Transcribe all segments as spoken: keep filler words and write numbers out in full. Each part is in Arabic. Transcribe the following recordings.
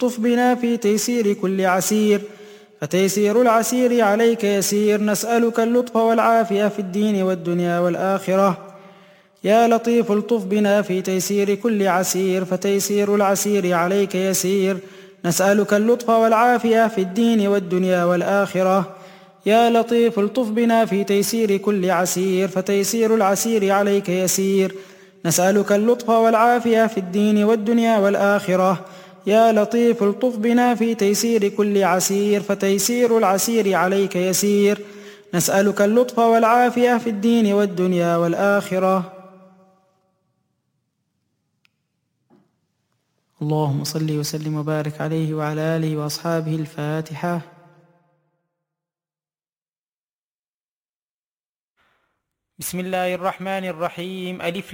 طف بنا في تيسير كل عسير فتيسير العسير عليك يسير نسألك اللطف والعافية في الدين والدنيا والآخرة يا لطيف الطف بنا في تيسير كل عسير فتيسير العسير عليك يسير نسألك اللطف والعافية في الدين والدنيا والآخرة يا لطيف الطف بنا في تيسير كل عسير فتيسير العسير عليك يسير نسألك اللطف والعافية في الدين والدنيا والآخرة يا لطيف الطف بنا في تيسير كل عسير فتيسير العسير عليك يسير نسألك اللطف والعافية في الدين والدنيا والآخرة. اللهم صل وسلم وبارك عليه وعلى آله وأصحابه. الفاتحة. بسم الله الرحمن الرحيم. ألف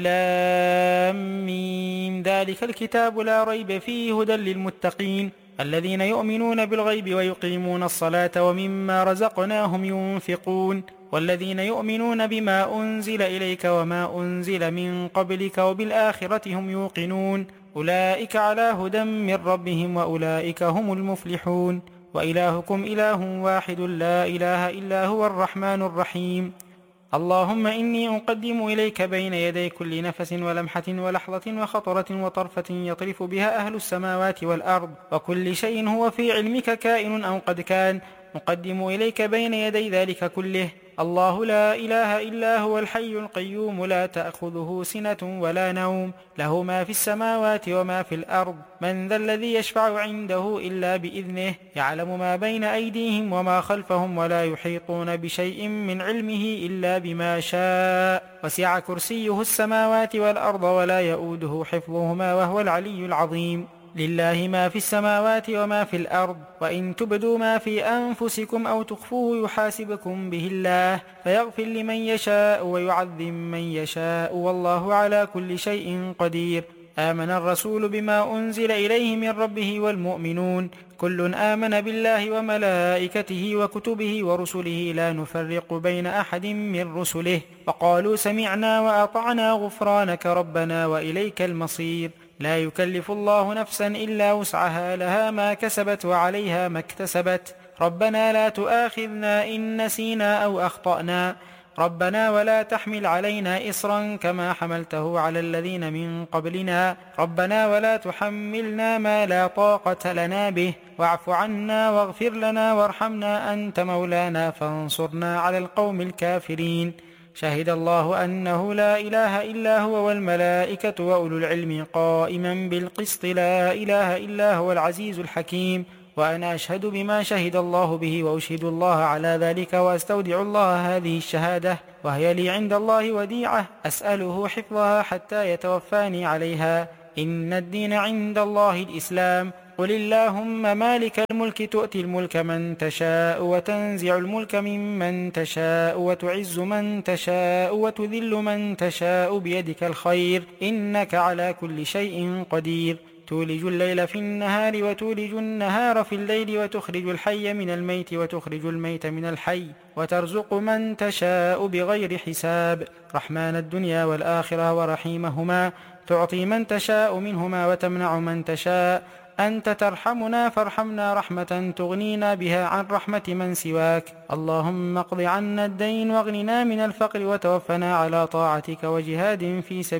لام ميم. ذلك الكتاب لا ريب فيه هدى للمتقين الذين يؤمنون بالغيب ويقيمون الصلاة ومما رزقناهم ينفقون والذين يؤمنون بما أنزل إليك وما أنزل من قبلك وبالآخرة هم يوقنون أولئك على هدى من ربهم وأولئك هم المفلحون. وإلهكم إله واحد لا إله إلا هو الرحمن الرحيم. اللهم إني أقدم إليك بين يدي كل نفس ولمحة ولحظة وخطرة وطرفة يطرف بها أهل السماوات والأرض وكل شيء هو في علمك كائن أو قد كان نقدم إليك بين يدي ذلك كله الله لا إله إلا هو الحي القيوم لا تأخذه سنة ولا نوم له ما في السماوات وما في الأرض من ذا الذي يشفع عنده إلا بإذنه يعلم ما بين أيديهم وما خلفهم ولا يحيطون بشيء من علمه إلا بما شاء وسع كرسيه السماوات والأرض ولا يؤوده حفظهما وهو العلي العظيم. لله ما في السماوات وما في الأرض وإن تبدوا ما في أنفسكم أو تخفوه يحاسبكم به الله فيغفر لمن يشاء ويعذب من يشاء والله على كل شيء قدير. آمن الرسول بما أنزل إليه من ربه والمؤمنون كل آمن بالله وملائكته وكتبه ورسله لا نفرق بين أحد من رسله وقالوا سمعنا وأطعنا غفرانك ربنا وإليك المصير. لا يكلف الله نفسا إلا وسعها لها ما كسبت وعليها ما اكتسبت ربنا لا تؤاخذنا إن نسينا أو أخطأنا ربنا ولا تحمل علينا إصرا كما حملته على الذين من قبلنا ربنا ولا تحملنا ما لا طاقة لنا به واعف عنا واغفر لنا وارحمنا أنت مولانا فانصرنا على القوم الكافرين. شهد الله أنه لا إله إلا هو والملائكة وأولو العلم قائما بالقسط لا إله إلا هو العزيز الحكيم. وأنا أشهد بما شهد الله به وأشهد الله على ذلك وأستودع الله هذه الشهادة وهي لي عند الله وديعة أسأله حفظها حتى يتوفاني عليها. إن الدين عند الله الإسلام. قل اللهم مالك الملك تؤتي الملك من تشاء وتنزع الملك ممن تشاء وتعز من تشاء وتذل من تشاء بيدك الخير إنك على كل شيء قدير. تولج الليل في النهار وتولج النهار في الليل وتخرج الحي من الميت وتخرج الميت من الحي وترزق من تشاء بغير حساب. رحمن الدنيا والآخرة ورحيمهما تعطي من تشاء منهما وتمنع من تشاء أنت ترحمنا فارحمنا رحمة تغنينا بها عن رحمة من سواك. اللهم اقض عنا الدين واغننا من الفقر وتوفنا على طاعتك وجهاد في سبيلك